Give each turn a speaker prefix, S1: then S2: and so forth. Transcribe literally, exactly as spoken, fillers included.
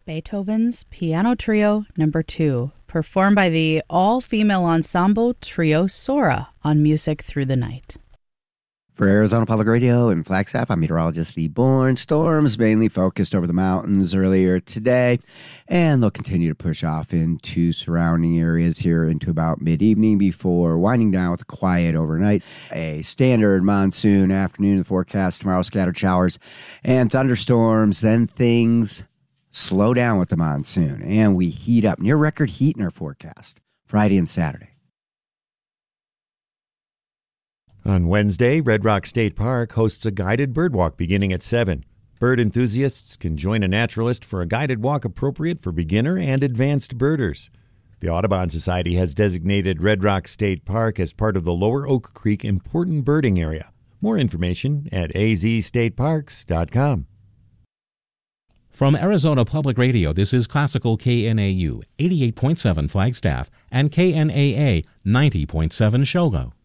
S1: Beethoven's Piano Trio Number two, performed by the all-female ensemble Trio Sora on Music Through the Night.
S2: For Arizona Public Radio and Flagstaff, I'm meteorologist Lee Bourne. Storms mainly focused over the mountains earlier today, and they'll continue to push off into surrounding areas here into about mid-evening before winding down with a quiet overnight. A standard monsoon afternoon in the forecast tomorrow, scattered showers and thunderstorms. Then things slow down with the monsoon, and we heat up. Near record heat in our forecast Friday and Saturday.
S3: On Wednesday, Red Rock State Park hosts a guided birdwalk beginning at seven. Bird enthusiasts can join a naturalist for a guided walk appropriate for beginner and advanced birders. The Audubon Society has designated Red Rock State Park as part of the Lower Oak Creek Important Birding Area. More information at a z state parks dot com.
S4: From Arizona Public Radio, this is Classical K N A U, eighty-eight point seven Flagstaff, and K N A A, ninety point seven Shogo.